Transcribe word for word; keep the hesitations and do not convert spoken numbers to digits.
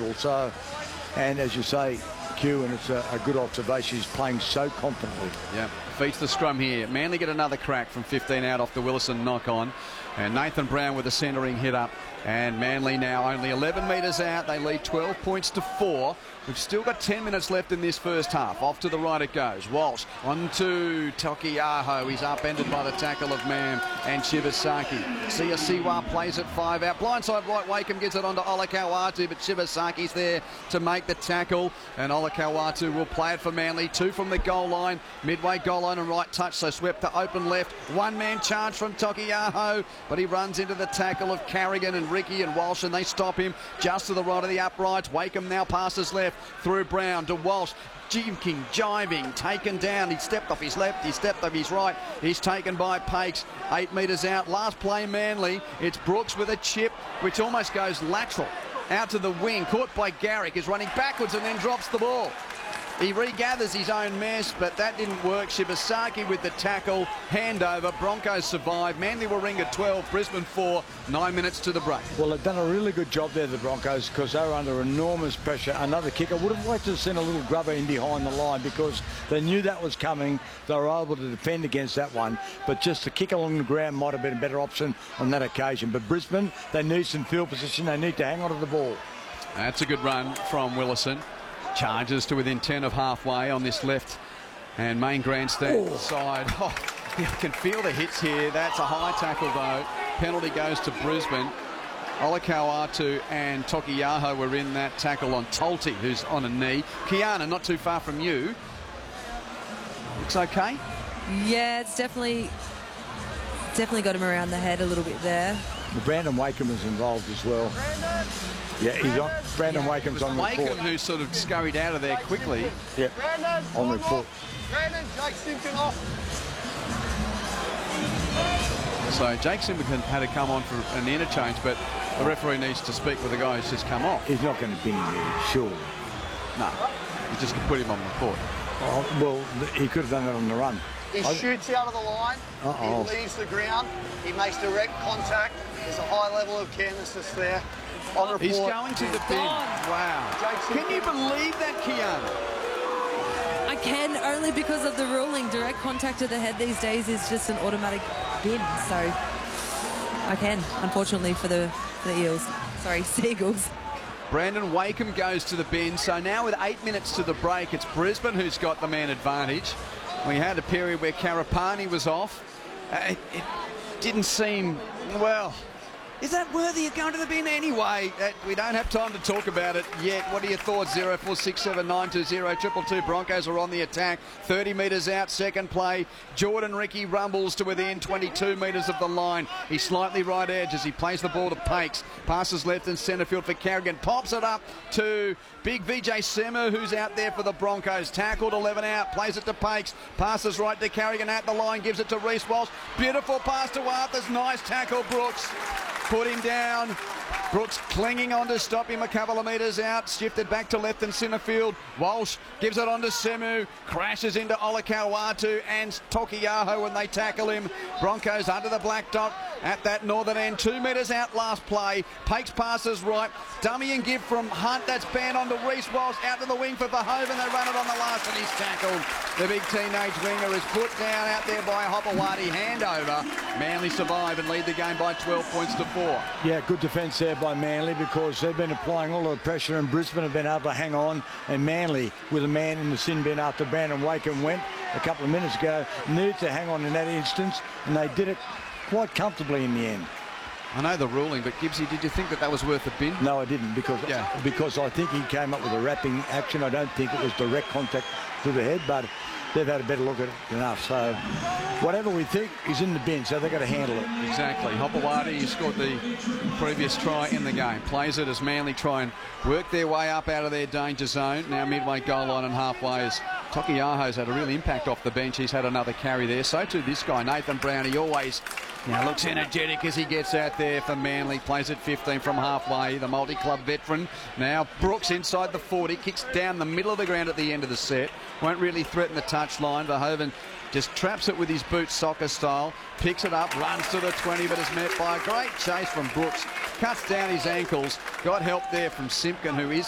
total. So, and as you say, Q, and it's a, a good observation, he's playing so confidently. Yeah, beats the scrum here. Manly get another crack from fifteen out off the Willison knock-on. And Nathan Brown with a centering hit up. And Manly now only eleven metres out. They lead twelve points to four. We've still got ten minutes left in this first half. Off to the right it goes. Walsh on to Tokiaho. He's upended by the tackle of Mam and Shibasaki. Siasiwa plays it five out. Blindside right. Wakeham gets it onto Olakau'atu, but Shibasaki's there to make the tackle. And Olakau'atu will play it for Manly. Two from the goal line. Midway goal line and right touch. So swept to open left. One man charge from Tokiaho, but he runs into the tackle of Carrigan and Ricky and Walsh, and they stop him just to the right of the uprights. Wakeham now passes left through Brown to Walsh. Jinking, jiving, taken down. He stepped off his left, he stepped off his right. He's taken by Pakes, eight metres out. Last play Manly. It's Brooks with a chip, which almost goes lateral out to the wing. Caught by Garrick, is running backwards and then drops the ball. He regathers his own mess, but that didn't work. Shibasaki with the tackle, handover. Broncos survive. Manly will ring at twelve, Brisbane four, nine minutes to the break. Well, they've done a really good job there, the Broncos, because they were under enormous pressure. Another kicker. Would have liked to have seen a little grubber in behind the line because they knew that was coming. They were able to defend against that one, but just the kick along the ground might have been a better option on that occasion. But Brisbane, they need some field position. They need to hang on to the ball. That's a good run from Willison. Charges to within ten of halfway on this left and main grandstand oh. side. Oh, you can feel the hits here. That's a high tackle though. Penalty goes to Brisbane. Olakau'atu and Tokiaho were in that tackle on Tolti, who's on a knee. Kiana, not too far from you. Looks okay? Yeah, it's definitely, definitely got him around the head a little bit there. Brandon Wakeham is involved as well. Brandon. Yeah, he's on. Brandon yeah, Wakeham's on Wakeham report. who sort of scurried out of there quickly. Yeah, on report. Brandon, Jake Simpson off. So Jake Simpson had to come on for an interchange, but the referee needs to speak with the guy who's just come off. He's not going to bin him there, sure. No, he just put him on report. Oh, well, he could have done that on the run. He I... shoots out of the line. Uh-oh. He leaves the ground. He makes direct contact. There's a high level of carelessness there. On report. He's going to the bin. Wow. Can you believe that, Kiana? I can, only because of the ruling. Direct contact to the head these days is just an automatic bin. So I can, unfortunately, for the, for the Eels. Sorry, Seagulls. Brandon Wakeham goes to the bin. So now with eight minutes to the break, it's Brisbane who's got the man advantage. We had a period where Karapani was off. Uh, it, it didn't seem, well... Is that worthy of going to the bin anyway? Uh, we don't have time to talk about it yet. What are your thoughts? zero four six seven nine two zero triple two. Broncos are on the attack. thirty metres out, second play. Jordan Ricky rumbles to within twenty-two metres of the line. He's slightly right edge as he plays the ball to Pakes. Passes left and centre field for Carrigan. Pops it up to big V J Semu, who's out there for the Broncos. Tackled eleven out. Plays it to Pakes. Passes right to Carrigan at the line. Gives it to Reece Walsh. Beautiful pass to Arthurs. Nice tackle, Brooks. Put him down. Brooks clinging on to stop him a couple of metres out. Shifted back to left and centre field. Walsh gives it on to Semu. Crashes into Olakau'atu and Tokiaho when they tackle him. Broncos under the black dot at that northern end. Two metres out last play. Pakes passes right. Dummy and give from Hunt. That's banned on to Reece Walsh. Out to the wing for Verhoeven. They run it on the last and he's tackled. The big teenage winger is put down out there by Hopewadi. Handover. Manly survive and lead the game by twelve points to four. Yeah, good defence there by Manly because they've been applying all the pressure and Brisbane have been able to hang on, and Manly, with a man in the sin bin after Brandon Wakeham went a couple of minutes ago, needed to hang on in that instance, and they did it quite comfortably in the end. I know the ruling, but Gibbsy, did you think that that was worth a bin? No, I didn't, because yeah. because I think he came up with a wrapping action. I don't think it was direct contact to the head, but they've had a better look at it enough. So whatever we think is in the bin, so they've got to handle it. Exactly. Hopewadi, who scored the previous try in the game, plays it as Manly try and work their way up out of their danger zone. Now midway goal line and halfway as Tokiaho's had a real impact off the bench. He's had another carry there. So too this guy, Nathan Brown. He always now looks energetic as he gets out there for Manly. Plays it fifteen from halfway. The multi-club veteran. Now Brooks inside the forty. Kicks down the middle of the ground at the end of the set. Won't really threaten the touchline. Verhoeven just traps it with his boots soccer style. Picks it up. Runs to the twenty, but is met by a great chase from Brooks. Cuts down his ankles. Got help there from Simpkin, who is